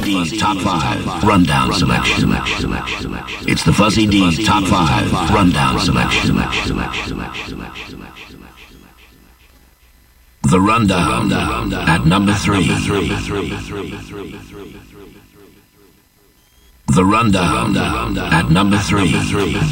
D's Top 5 Rundown Selection. It's the Fuzzy D's Top 5 Rundown Selection. The Rundown at number 3. The Rundown at number 3.